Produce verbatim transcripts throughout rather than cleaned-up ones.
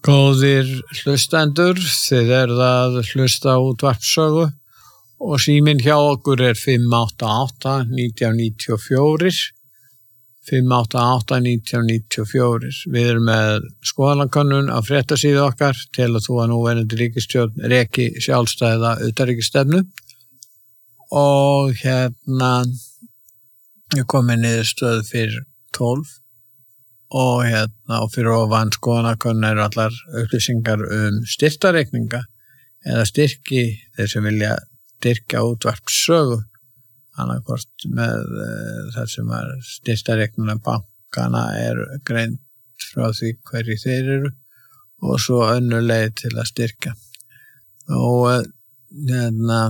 Góðir hlustendur, þið eruð að hlusta á útvarpssögu og síminn hjá okkur er fimm átta átta nítján níutíu og fjögur, fimm átta átta nítján níutíu og fjögur. Við erum með skoðanakönnun á fréttasíðu okkar til að þú að núverandi ríkisstjórn reki sjálfstæða utanríkisstefnu og hérna ég komið niðurstöðu fyrir tólf og hérna og fyrir ofan skoðanakönnun eru allar upplýsingar um styrktareikninga eða styrki þeir sem vilja styrkja útvarpssögu annarkvort með uh, það sem er styrktareiknina bankana er greint frá því hverju þeir eru og svo önnur leið til að styrkja og uh, hérna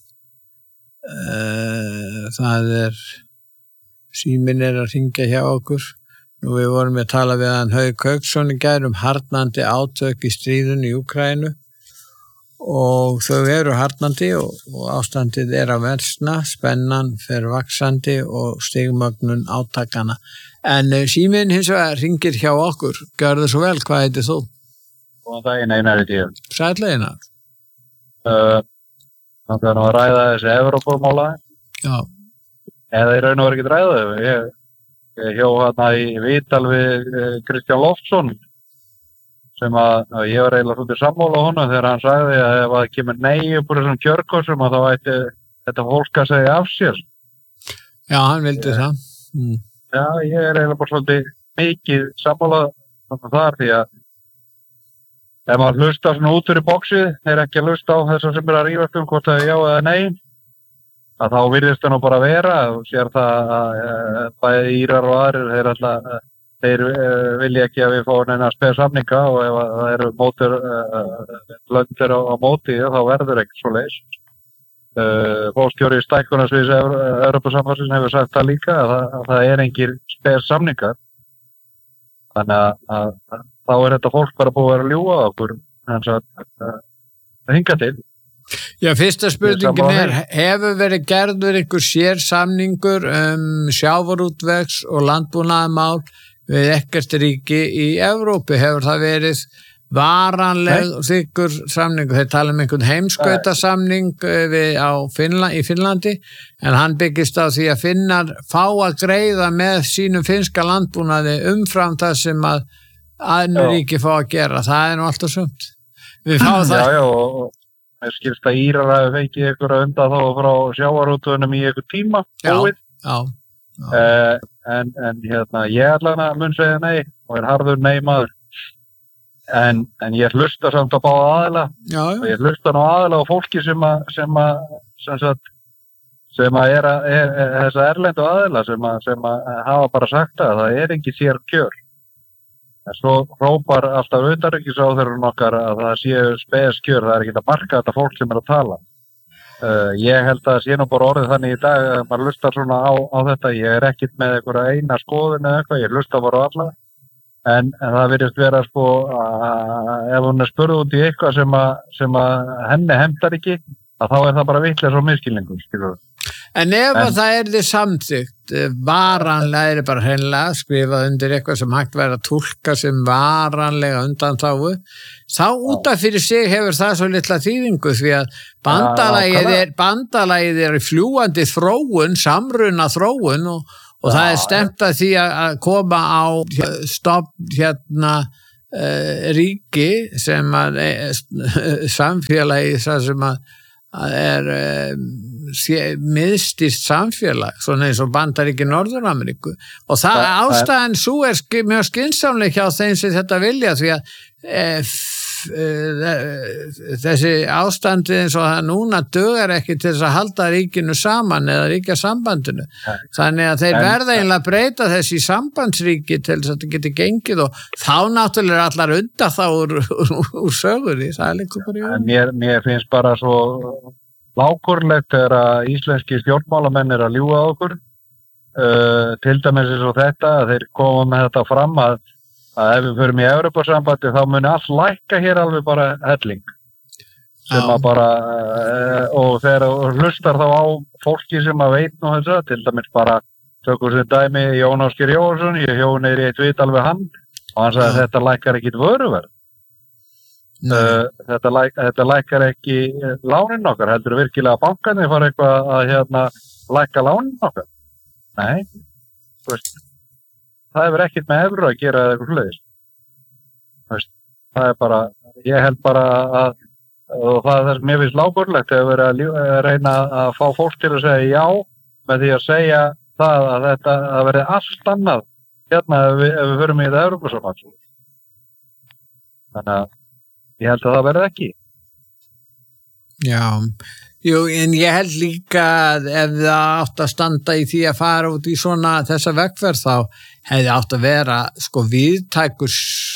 uh, það er síminn er að hringja hjá okkur. Nú við vorum að tala við hann Hauk Hauksson í gær um harðnandi átök í stríðinu í Úkraínu og þau eru harðnandi og, og ástandið er að versna, spennan fer vaxandi og stigmögnun átakana. En síminn hins vegar hringir hjá okkur. Gjörðu svo vel, hvað heitir þú? Góðan daginn, Einar heiti ég. Sæll Einar. Uh, Það er nú að ræða þessi Evrópumála. Já. Eða í raun og verið ekki ræða þau. Ég Ég hjó hérna í viðtal við Kristján Loftsson sem að, að ég var eiginlega svolítið sammála honum þegar hann sagði að ef það kemur nei upp úr þessum kjörkosum að þá ætti þetta fólk að segja af sér. Já, hann vildi það. Mm. Já, ég er eiginlega bara svolítið mikið sammála þar því að ef maður hlusta svona út fyrir bóksið, er ekki að hlusta á þess sem er að rífast um hvort það er já eða nei. Að þá virðist það nú bara vera og sér það að bæði Írar og aðrir þeir, alltaf, þeir vilja ekki að við fáum neina spes samninga og ef það eru mótur löndir á, á móti þá verður ekki svo leys. Uh, Fórstjóri stækkunarsviðs Evrópusambandsins hefur sagt það líka að það, að það er engir spes samningar. Þannig að, að, að þá er þetta fólk bara búið að vera að ljúga okkur þannig að það hinga til. Já, fyrsta spurningin er, hefur verið gerður einhver sér samningur um sjávarútvegs og landbúnaðarmál við ekkert ríki í Evrópu? Hefur það verið varanleg þykkur samningur? Þeir tala um einhvern heimskautasamning við, á Finnla, í Finnlandi, en hann byggist á því að Finnar fá að greiða með sínum finnska landbúnaði umfram það sem að aðnur ríki fá að gera. Það er nú alltaf sumt. Við fáum það. Já, já, og Mér skilst að Írar hafi fengið ykkur að undan þá frá sjávarútveginum í ykkur tíma. Já, já, já. Uh, en, en hérna, ég allan að mun segja nei og er harður nei maður. En, en ég hlusta samt að báða aðila. Já, já. Og ég hlusta nú aðila á fólki sem að, sem að, sem sagt, sem að er, að, er, er þessa erlendu aðila sem að, sem að hafa bara sagt að það er ekki sér kjör. En svo hrópar alltaf utanríkisráðherrinn okkar að það séu spes kjör, það er ekki að marka þetta fólk sem er að tala. Uh, ég held að það sé nú bara orðið þannig í dag að maður hlustar svona á, á þetta, ég er ekkit með einhverja eina skoðun eða eitthvað, ég hlusta bara á alla. En, en það virðist vera sko að ef hún er spurð út í eitthvað sem að, sem að henni hemtar ekki, að þá er það bara vitleis og misskilningur, skilur við. En ef en, það er þið samþykkt, varanlega er bara hreinlega skrifað undir eitthvað sem hægt verið að túlka sem varanlega undanþágu, þá út af fyrir sig hefur það svo litla þýðingu því að bandalagið er, bandalagið er fljúandi þróun, samruna þróun og, og það er stemt að því að koma á stofn hérna uh, ríki sem að uh, samfélagi það sem að að er um, miðstýrt samfélag, svona eins og Bandaríki Norður-Ameríku og það Þa, ástæðan svo er sk mjög skynsamleg hjá þeim sem þetta vilja því að e, f, e, þessi ástandi eins og það núna dugar ekki til þess að halda ríkinu saman eða ríkja sambandinu þannig að þeir en, verða einlega að breyta þessi sambandsríki til þess að þetta geti gengið og þá náttúrulega er allar undan þá úr, úr, úr, úr söguri það er líka bara í mér, mér finnst bara svo lágkurlegt þegar að íslenski stjórnmálamenn er að ljúga okkur uh, til dæmis eins og þetta að þeir koma með þetta fram að, að ef við förum í Evrópusambandi þá muni allt lækka hér alveg bara helling sem að bara uh, og þegar hlustar þá á fólki sem að veit nú þess að til dæmis bara tökum sem dæmi Jón Ásgeir Jóhannsson ég hjó neyri eitt viðtal við hann og hann sagði að þetta lækkar ekkit vöruverð uh, þetta, læk, þetta lækkar ekki lánin okkar, heldur virkilega að bankarnir fara eitthvað að hérna lækka lánin okkar? Nei, þú veist, það hefur ekkert með evru að gera eða eitthvað sluðis. Þú veist, það er bara, ég held bara að, og það er það sem ég finnst lágborlegt, hefur verið að, líf, að reyna að fá fólk til að segja já, með því að segja það að þetta, að verði allt annað hérna ef við, ef við förum í þetta Evrópusamband. Þannig að ég held að það verði ekki. Já, jú, en ég held líka að ef það átt að standa í því að fara út í svona þessa vegferð þá hefði átt að vera sko viðtækur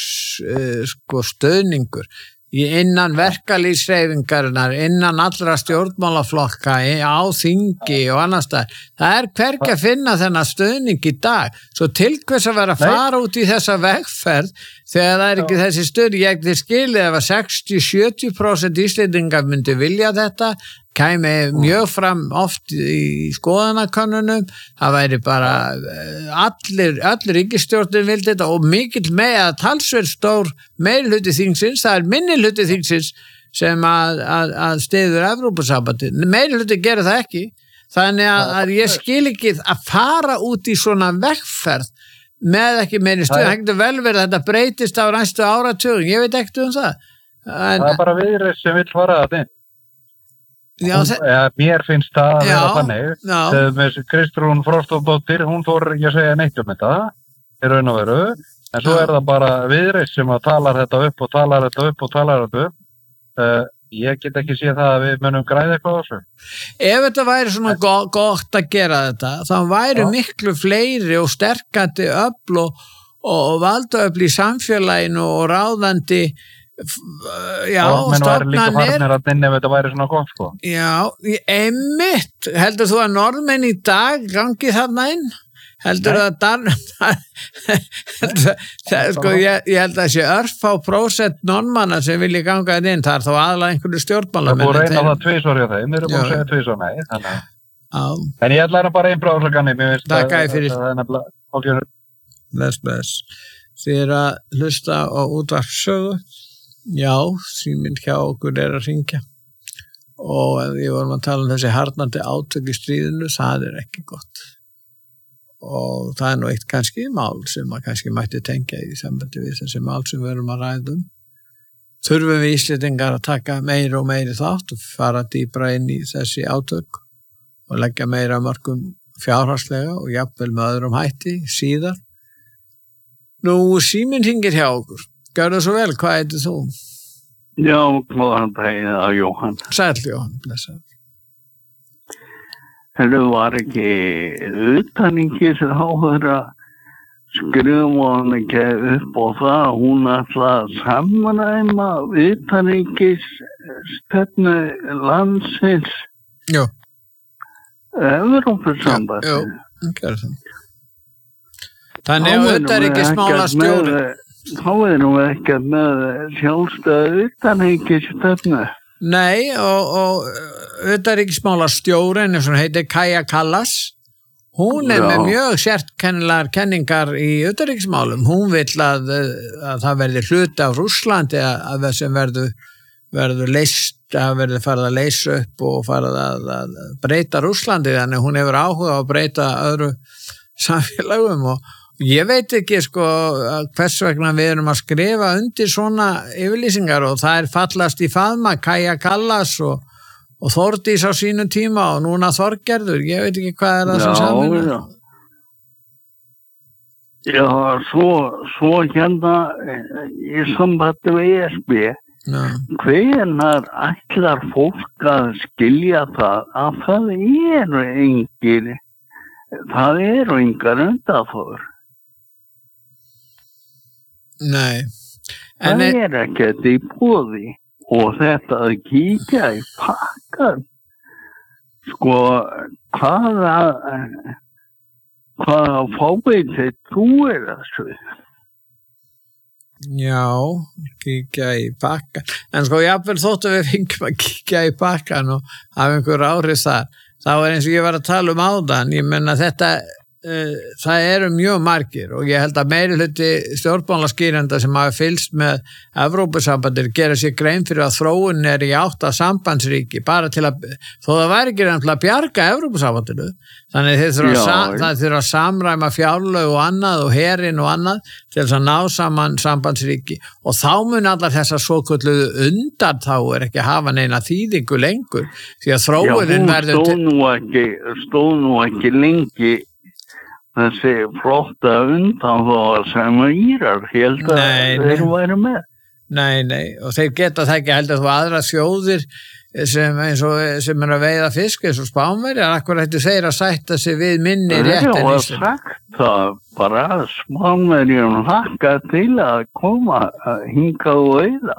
sko stöðningur innan verkalýðshreyfingarinnar, innan allra stjórnmálaflokka, á þingi og annars staðar. Það er hvergi að finna þennan stöðning í dag. Svo til hvers að vera að fara út í þessa vegferð þegar það er ekki þessi stöðning. Ég ekki skilið ef að sextíu til sjötíu prósent Íslendingar myndi vilja þetta, kæmi mjög fram oft í skoðanakönnunum, það væri bara allir, allir ríkisstjórnir vildi þetta og mikill með að talsverð stór meirihluti þingsins, það er minnihluti þingsins sem að, að, að styður Evrópusambandið, meirihluti gerir það ekki, þannig að, að ég skil ekki að fara út í svona vegferð með ekki meiri stöð, það getur vel verið að þetta breytist á næstu áratugum, ég veit ekkert um það. En, það er bara Viðreisn sem vill fara þetta inn. Já, hún, ja, mér finnst það að já, vera þannig með Kristrún Frostadóttir, hún þorir ekki að segja neitt um þetta í raun og veru, en svo já. Er það bara Viðreisn sem að talar þetta upp og talar þetta upp og talar þetta upp uh, ég get ekki séð það að við munum græða eitthvað á þessu. Ef þetta væri svona en, gott að gera þetta þá væri já. Miklu fleiri og sterkandi öfl og, og valdaöfl í samfélaginu og ráðandi já, stofnanir að inn ef þetta væri svona gott sko. Já, einmitt heldur þú að norðmenn í dag gangi þarna inn? Heldur það að Dan... sko, ég, ég held að þessi örfá prósent norðmanna sem vilja ganga inn, það er þá aðalega einhverju stjórnmálamenn. Það búið að reyna það tvisvar hjá þeim, þeir eru búið að segja tvisvar nei, þannig að... En ég ætla að bara einn bráðslaganni, mér finnst að það er nefnilega... Bless, bless. Þið er að hlusta á útvarpssögu. Já, síminn hjá okkur er að hringja og ég vorum að tala um þessi harðnandi átök í stríðinu, það er ekki gott og það er nú eitt kannski mál sem maður kannski mætti tengja í sambandi við þessi mál sem við erum að ræða um. Þurfum við Íslendingar að taka meiri og meiri þátt og fara dýpra inn í þessi átök og leggja meira mörgum fjárhagslega og jafnvel með öðrum hætti síðar. Nú síminn hringir hjá okkur. Gjörðu svo vel, hvað heitir þú? Já, góðan daginn að Jóhann. Sæll Jóhann, blessaður. Það var ekki utaningis ráðherra skrifa hann ekki upp á það, hún ætla að samræma utaningis stefnu landsins. Jú. Evrópusambandi. Jú, gjörðu það. Þannig að utanríkismála stjóri. Þá erum við ekki með sjálfstæðu utanríkisstefnu. Nei, og, og utanríkismála stjórin sem heitir Kaja Kallas, hún er Já. Með mjög sérkennilegar kenningar í utanríkismálum. Hún vill að, að það verði hluti af Rússlandi að sem verður verður leist, að verður farið að leysa upp og farið að, að breyta Rússlandi, þannig hún hefur áhuga að breyta öðru samfélagum og ég veit ekki sko hvers vegna við erum að skrifa undir svona yfirlýsingar og það er fallast í faðma Kaja Kallas og, og Þórdís á sínu tíma og núna Þorgerður, ég veit ekki hvað er það sem saman. Já, já, svo, svo hérna í sambandi við E S B, já. Hvenær ætlar fólk að skilja það að það eru engir, það eru engar undanför. Nei. En það er ekkert í boði og þetta að kíkja í pakkan sko hvaða hvaða fábeitt þú er þessu. Já, kíkja í pakkan en sko jafnvel þóttu við fengum að kíkja í pakkan og hafa einhver áhrif þar þá er eins og ég var að tala um áðan, ég menna þetta uh, það eru mjög margir og ég held að meiri hluti stjórnmálaskýrenda sem hafa fylgst með Evrópusambandir gera sér grein fyrir að þróun er í átt að sambandsríki bara til að, þó það væri ekki reyndlega að bjarga Evrópusambandinu, þannig þeir þurfa að, sa, það þurfa að samræma fjárlög og annað og herinn og annað til þess að ná saman sambandsríki og þá mun allar þessar svokölluðu undanþágur ekki hafa neina þýðingu lengur því að þróunin verður til... Já, hún stóð nú ekki, stóð nú ekki lengi þessi flotta undanþágur sem Írar held að nei, þeir væri með. Nei, nei, og þeir geta það ekki heldur þú aðra þjóðir sem, eins og, sem er að veiða fisk eins og Spánverjar, akkur hættu þeir að sætta sig við minni rétt en Ísland. Það var sagt það bara að Spánverjum hlakka til að koma hingað og veiða.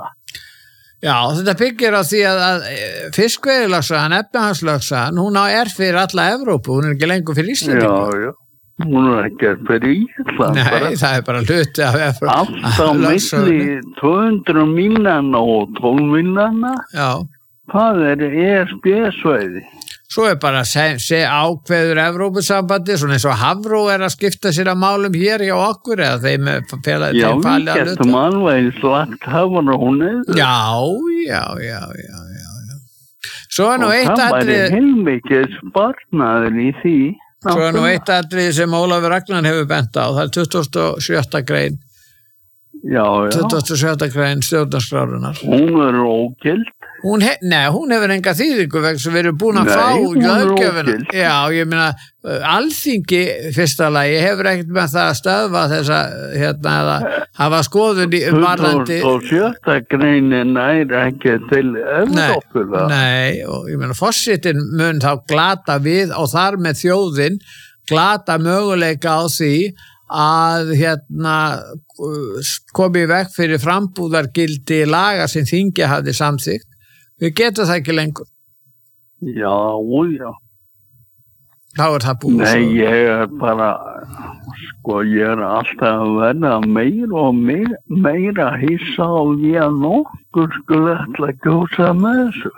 Já, þetta byggir á því að, að fiskveiðilögsagan, efnahagslögsagan, hún er fyrir alla Evrópu, hún er ekki lengur fyrir Íslandingu. Já, já. Hún er ekki fyrir Ísland. Nei, bara. það er bara hluti af Evrópu. Allt á milli tvö hundruð mílnana og tólf mílnana. Já. Það er E S B-svæði. Svo er bara að se ákveður Evrópusambandi, svona eins og Hafró er að skipta sér að málum hér hjá okkur eða þeim félagi Já, þeim við getum alveg slagt Hafró niður. Já, já, já, já, já. Svo er nú eitt atrið. Og það atrið... væri heilmikið sparnaður í því. Svo er nú eitt atrið sem Ólafur Ragnar hefur bent á, það er tuttugasta og sjötta grein. Já, já. tuttugasta og sjötta grein stjórnarskrárinnar. Hún er ógild. Hún, he nei, hún hefur enga þýðingu vegna sem við erum búin að fá löggjöfina. Já, ég meina, Alþingi fyrsta lagi hefur ekkert með það að stöðva þessa, hérna, að hafa skoðun í varðandi. tuttugasta og sjötta greinin er ekki til Evrópu. Nei, nei, og ég meina, forsetinn mun þá glata við og þar með þjóðin glata möguleika á því að hérna komi vekk fyrir frambúðargildi laga sem þingi hafði samþykkt. Við getum það ekki lengur. Já, já. Þá er það búið. Nei, ég er bara, sko, ég er alltaf að verða meira og meira, meira hissa á því að nokkur skulle ætla að kjósa með þessu.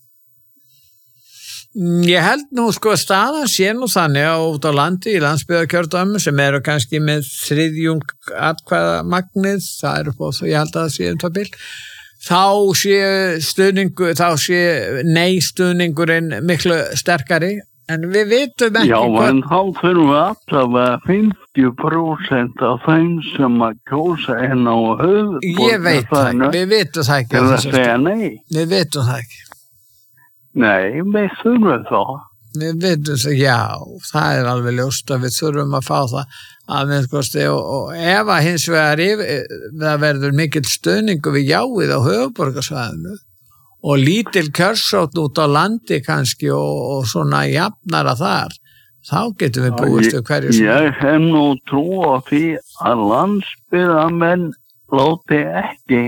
Ég held nú sko að staðan sé nú þannig á út á landi í landsbyggðarkjördæmi sem eru kannski með þriðjung atkvæða magnið, það eru búið, ég held að það sé um það bil. Þá sé stuðningu, þá sé nei stuðningurinn miklu sterkari, en við vitum ekki Já, hvað... en þá þurfum við allavega fimmtíu prósent af þeim sem að kjósa inn á höfuðborgarsvæðinu. Ég veit það ekki, við vitum það ekki. Til að segja nei. Við vitum það ekki. Nei, við þurfum það. Við vitum það, já, það er alveg ljóst að við þurfum að fá það að minnskosti og, og ef að hins vegar yfir, það verður mikill stöðningu við jáið á höfuðborgarsvæðinu og lítil kjörsótt út á landi kannski og, og svona jafnara þar, þá getum við búist við hverju sem. Ég hef nú trú á því að landsbyggðarmenn láti ekki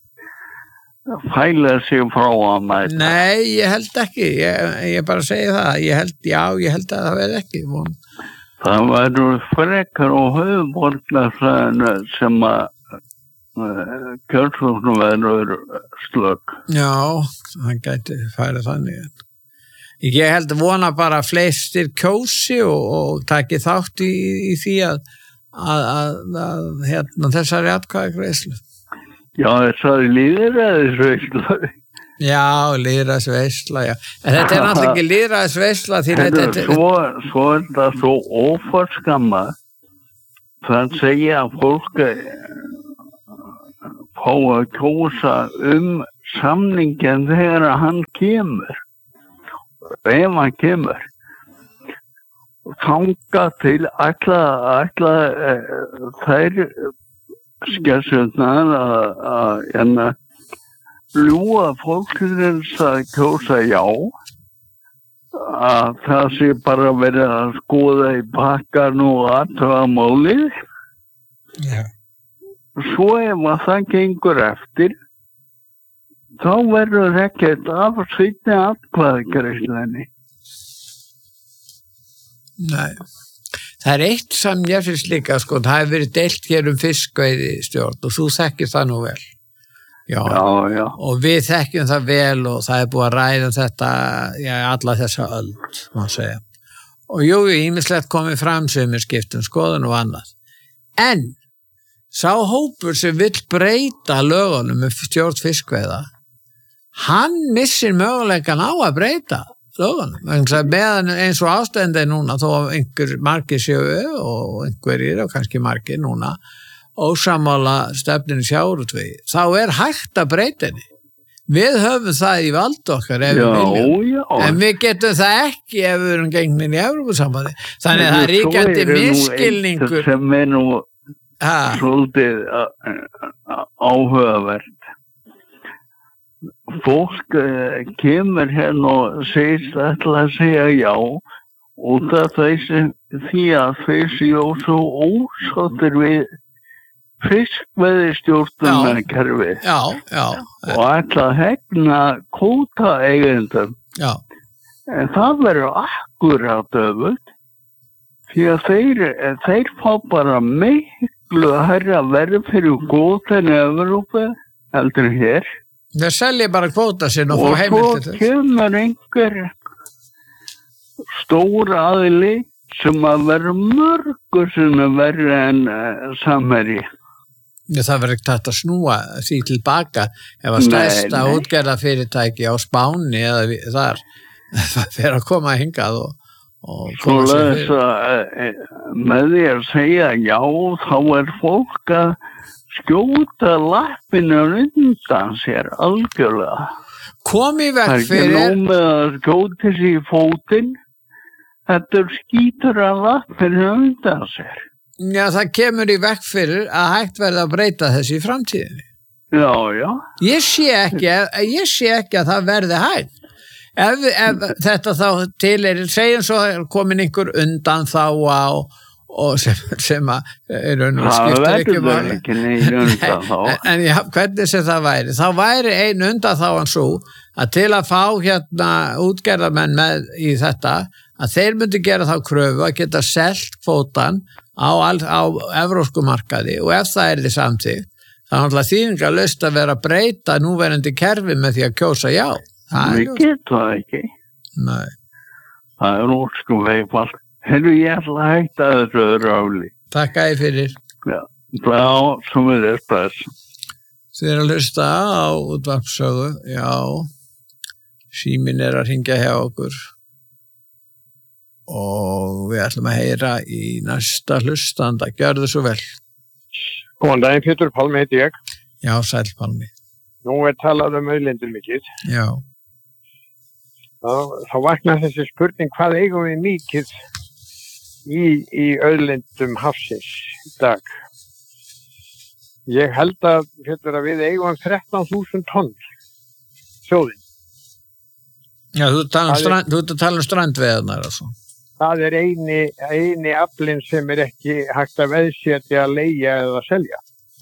fæla sig frá að mæta. Nei, ég held ekki, ég, ég bara segi það, ég held, já, ég held að það verði ekki. Það verður frekar á höfuðborgarsvæðinu sem að uh, kjörsóknum verður slögg. Já, það gæti færið þannig. Ég held að vona bara að flestir kjósi og, og taki þátt í, í því að, að, að, að hérna, þessari atkvæðagreiðslu. Já, þessari lýðræðisveisla. Já, lýðræðisveisla, já. En þetta er náttúrulega ekki lýðræðisveisla því þetta... þetta... Svo, svo er þetta svo óforskammað. Það segja að fólk fá að kjósa um samningin þegar hann kemur. Ef hann kemur. Þanga til alla, alla þær... skessurnar að ljúa fólkins að kjósa já að það sé bara verið að skoða í pakkan og aðtöða málið. Já. Svo ef að það gengur eftir þá verður ekkert af sýtni atkvæðagreiðslunni. Nei. Það er eitt sem ég finnst líka, sko, það hefur verið deilt hér um fiskveiði stjórn og þú þekkir það nú vel. Já, já, já. Og við þekkjum það vel og það er búið að ræða þetta, já, alla þessa öld, má segja. og jú, ýmislegt komið fram sem er skiptum skoðun og annað. En sá hópur sem vill breyta lögunum með stjórn fiskveiða, hann missir möguleikan á að breyta lögunum. Meðan eins og ástændi núna, þó einhver margir séu og einhverjir og kannski margir núna, ósammála stefninu sjávarútvegi, þá er hægt að breyta henni. Við höfum það í vald okkar ef já, við viljum, já. En við getum það ekki ef við erum gengnin í Evrópusambandi. Þannig að það er ríkjandi misskilningur. Sem er nú ha. Svolítið áhugavert. Fólk uh, kemur hérna og segist ætla að segja já út af þessi því að þessi já svo ósáttir við fiskveiðistjórnunarkerfi já, já, og ætla að hegna kvóta eigendum. Já. En það verður akkurat öfugt því að þeir, þeir fá bara miklu hærra verð fyrir kvótan í Evrópu heldur hér. Þeir selja bara kvóta sinn og, og fá heimild til þess. Og svo kemur einhver stór aðili sem að verður mörgur sem að verður en uh, samherji. Það verður ekki hægt að snúa því tilbaka ef að stærsta útgerðarfyrirtæki á Spáni eða við, þar fyrir að koma hingað og, og koma sér fyrir. Svo að með því að segja já, þá er fólk að skjóta lappinu undan sér algjörlega. Kom í veg fyrir... Það er ekki nóg með að skjóta sér í fótinn, þetta skýtur að lappinu undan sér. Já, það kemur í veg fyrir að hægt verða að breyta þessi í framtíðinni. Já, já. Ég sé ekki, ég sé ekki að það verði hægt. Ef, ef þetta þá til er, segjum svo komin einhver undan þá á og sem, sem að er undan skiptir ekki máli. Ekki neina undan þá. En, en já, hvernig sem það væri? Þá væri ein undan þá en svo að til að fá hérna útgerðarmenn með í þetta, að þeir myndi gera þá kröfu að geta selt kvótan á, á evrópsku markaði og ef það er því samtíð, þá er alltaf þýðingarlaust að vera að breyta núverandi kerfi með því að kjósa já. Við getum það ekki. Nei. Það er óskum veifald. Hefur ég ætla að hætta þessu öðru áli. Takk að ég fyrir. Já, já, sem er þess. Þið er að hlusta á útvarpssögu, já. Síminn er að hringja hjá okkur. Og við ætlum að heyra í næsta hlustanda. Gjörðu svo vel. Góðan daginn, Pétur Pálmi heiti ég. Já, sæll Pálmi. Nú er talað um auðlindir mikið. Já. Þá, þá vaknar þessi spurning, hvað eigum við mikið í, í auðlindum hafsins í dag? Ég held að, Pétur, að við eigum þrettán þúsund tonn þjóðin. Já, þú tala um, strand, þú tala um strandveðnar og svo. Það er eini, eini aflinn sem er ekki hægt að veðsetja, að leigja eða að selja.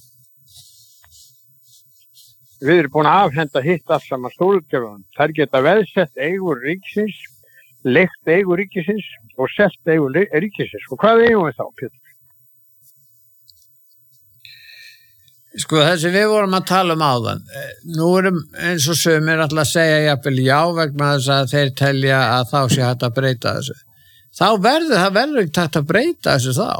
Við erum búin að afhenda hitt allt saman stórútgerðunum. Þær geta veðsett eigur ríkisins, leigt eigur ríkisins og selt eigur ríkisins. Og hvað eigum við þá, Pétur? Sko þessi við vorum að tala um áðan. Nú erum eins og sumir alltaf að segja jafnvel já vegna þess að þeir telja að þá sé hægt að breyta þessu. Þá verður það verður ekki hægt að breyta þessu þá.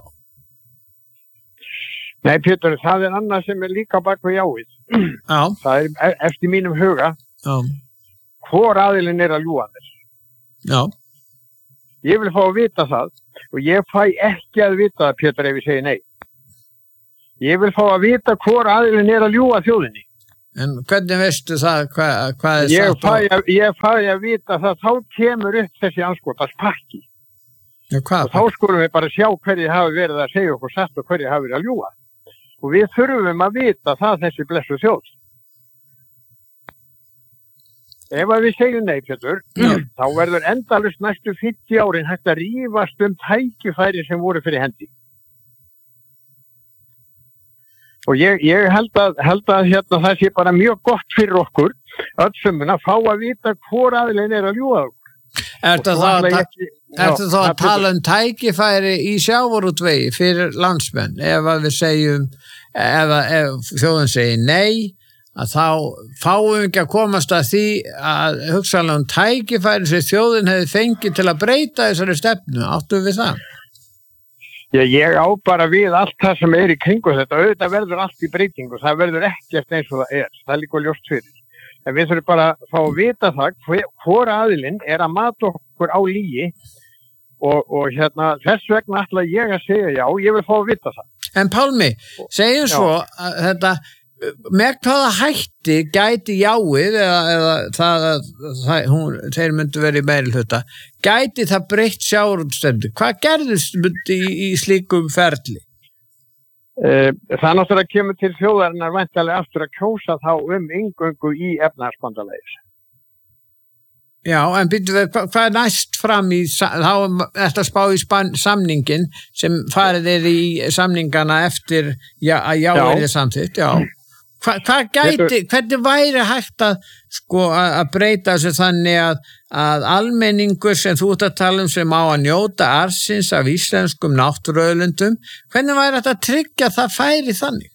Nei, Pétur, það er annað sem er líka bak við jáið. Já. Það er eftir mínum huga. Já. Hvor aðilinn er að ljúga þess. Já. Ég vil fá að vita það og ég fæ ekki að vita það, Pétur, ef ég segi nei. Ég vil fá að vita hvor aðilinn er að ljúga þjóðinni. En hvernig veistu það, hvað, hvað er ég sagt? Fæ að, ég fæ að vita það, þá kemur upp þessi anskotans pakki. Já, hvað? Og þá skulum við bara sjá hverju hafi verið að segja okkur satt og hverju hafi verið að ljúga. Og við þurfum að vita það þessi blessu þjóð. Ef að við segjum nei, Pétur, þá verður endalaust næstu fimmtíu árin hægt að rífast um tækifæri sem voru fyrir hendi. Og ég, ég held að, held að hérna, það sé bara mjög gott fyrir okkur öll sömuna að fá að vita hvor aðilinn er að ljúga okkur. Ertu þá að, ekki, ertu þá að tala um tækifæri í sjávarútvegi fyrir landsmenn ef að við segjum ef, ef þjóðin segir nei að þá fáum við ekki að komast að því að hugsanlega um tækifæri sem þjóðin hefði fengið til að breyta þessari stefnu, áttu við það? Já, ég á bara við allt það sem er í kringu þetta, auðvitað verður allt í breytingu, það verður ekkert eins og það er, það er líka ljóst fyrir. En við þurfum bara að fá að vita það, hvor aðilinn er að mata okkur á lígi og, og hérna, þess vegna ætla ég að segja já, ég vil fá að vita það. En Pálmi, segjum svo að þetta, með hvaða hætti gæti jáið eða, eða það að það, hún, þeir myndu verið í meiri hluta, gæti það breytt sjávarútvegsstefnu? Hvað gerðist myndi í, í slíkum ferli? Uh, það náttúrulega kemur til þjóðarinnar væntanlega aftur að kjósa þá um inngöngu í efnahagsbandalagið. Já, en byrju við, hvað er næst fram í, þá er þetta spá í span, samningin sem farið er í samningana eftir já, að já, já. Er þið samþykkt, já. Hva, hvað gæti, hvernig væri hægt að, sko, að breyta þessu þannig að, að almenningur sem þú ert að tala um sem á að njóta arðsins af íslenskum náttúruauðlindum, hvernig væri þetta að tryggja það færi þannig?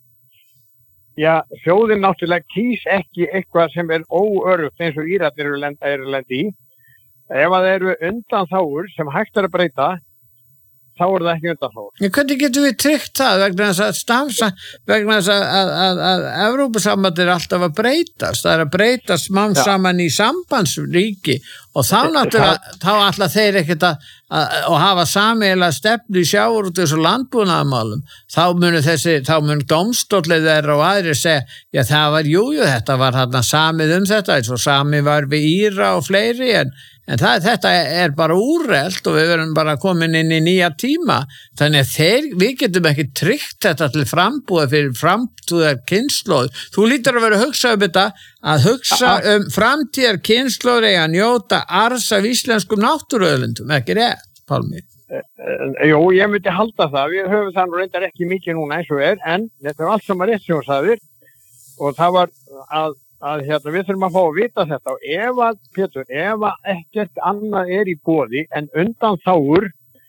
Já, þjóðin náttúrulega kýs ekki eitthvað sem er óöruggt eins og Íratir eru lend, eru lendi í. Ef það eru undanþágur sem hægt er að breyta, þá er það ekki undanþágur. En hvernig getum við tryggt það vegna þess að stamsa, vegna þess að, að, að, að Evrópusamband er alltaf að breytast, það er að breytast mann saman í sambandsríki og þá náttúrulega, þá ætla þeir ekkert að, að, að hafa sameiginlega stefnu í sjávarútvegs- og landbúnaðarmálum, þá munu þessi, þá munu dómstóllið þeirra og aðrir segja, já það var jújú, jú, þetta var þarna samið um þetta, eins og samið var við Íra og fleiri en En það, þetta er bara úrelt og við verðum bara komin inn í nýja tíma. Þannig að þeir, við getum ekki tryggt þetta til frambúða fyrir framtíðar kynslóð. Þú lítur að vera að hugsa um þetta, að hugsa um framtíðar kynslóð eða njóta arðs af íslenskum náttúruauðlindum, ekki rétt, Pálmi? Jú, ég myndi halda það. Við höfum það reyndar ekki mikið núna eins og er, en þetta er allt saman rétt sem þú sagðir og það var að að hérna, við þurfum að fá að vita þetta og ef að, Pétur, ef að ekkert annað er í boði en undanþágur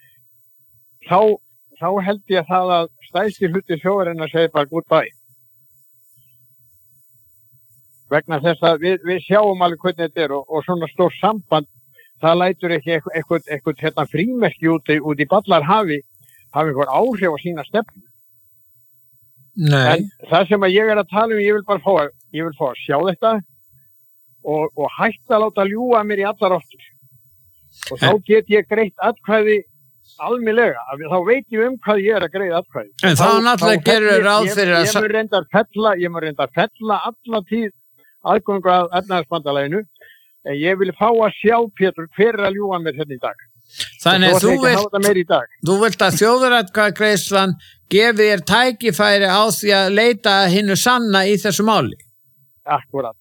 þá, þá held ég það að stærsti hluti þjóðarinnar segir bara goodbye. Vegna þess að við, við sjáum alveg hvernig þetta er og, og svona stór samband, það lætur ekki eitthvað, eitthvað, eitthvað hérna, frímerki út í, út í Ballarhafi hafa einhver áhrif á sína stefnu. Nei. En það sem að ég er að tala um, ég vil bara fá að, ég vil fá að sjá þetta og, og hætta að láta ljúga mér í allar áttir. Og þá get ég greitt atkvæði almennilega, þá veit ég um hvað ég er að greiða atkvæði. En þá, þá náttúrulega gerur ráð fyrir að... Ég, ég mun reynda að fella, ég mun reynda að fella alla tíð aðgöngu að efnahagsbandalaginu, en ég vil fá að sjá, Pétur, hver er að ljúga mér hérna í dag. Þannig að þú vilt, þú vilt að þjóðaratkvæðagreiðslan gefi þér tækifæri á því að leita hinnu sanna í þessu máli. Akkurat.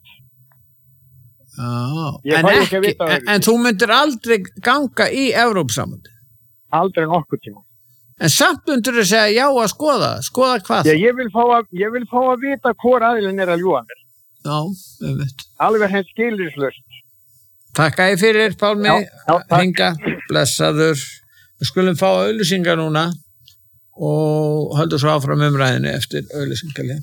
Ah, en, ekki, ekki en, en þú myndir aldrei ganga í Evrópusambandið? Aldrei nokkuð tíma. En samt myndir þú segja já að skoða, skoða hvað? Já, ég vil fá að, ég vil fá að vita hvor aðilinn er að ljúga mér. Já, við veit. Alveg henn skilyrslaust. Takk að ég fyrir, Pálmi, hinga, blessaður. Við skulum fá auglýsingar núna og höldum svo áfram umræðinu eftir auglýsingarlega.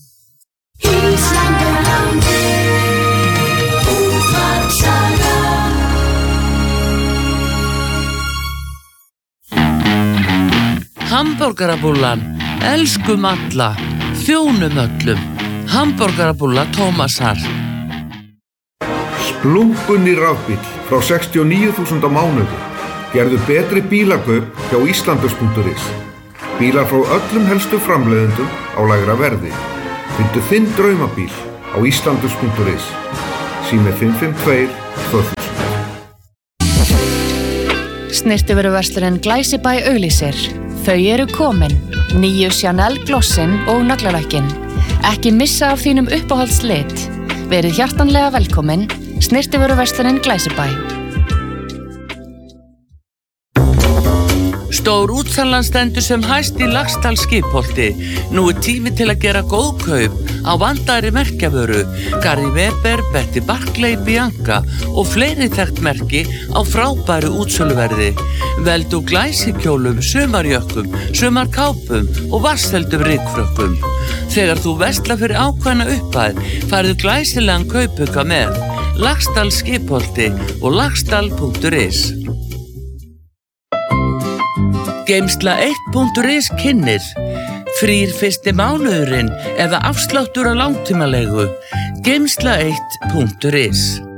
Hamborgarabúllan, elskum alla, þjónum öllum. Hamborgarabúlla Tómasar. Splunkunni rafbíll frá sextíu og níu þúsund á mánuði. Gerðu betri bílakaup hjá Íslandus punktur is. Bílar frá öllum helstu framleiðendum á lægra verði. Fyndu þinn draumabíl á Íslandus punktur is. Sími fimm fimm tvö tvö þúsund. Snyrtivöruverslurinn Glæsibæ auglýsir. Þau eru komin. Nýju Chanel glossin og naglalakkin. Ekki missa af þínum uppáhaldslit. Verið hjartanlega velkomin. Snyrtivöruverslurinn Glæsibæ. Stór útsalan stendur sem hæst í Laxdal skipholti. Nú er tími til að gera góð kaup á vandaðri merkjavöru, Gary Weber, Betty Barclay, Bianca og fleiri þekkt merki á frábæru útsöluverði. Veldu glæsikjólum, sumarjökkum, sumarkápum og vatnsheldum rykfrökkum. Þegar þú verslar fyrir ákveðna upphæð, færðu glæsilegan kaupauka með Laxdal skipholti og laxdal punktur is. Geymsla eitt punktur is kynnir frýr fyrsti mánuðurinn eða afsláttur á langtímalegu. Geymsla eitt punktur is